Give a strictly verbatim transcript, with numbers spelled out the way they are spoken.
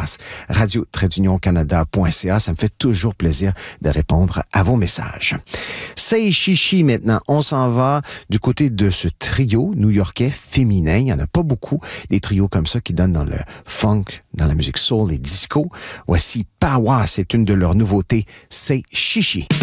arobase radio tiret union canada point c a. Ça me fait toujours plaisir de répondre à vos messages. C'est Chichi maintenant. On s'en va du côté de ce trio new-yorkais féminin. Il n'y en a pas beaucoup, des trios comme ça qui donnent dans le funk, dans la musique soul et disco. Voici Pawa, c'est une de leurs nouveautés. C'est Chichi.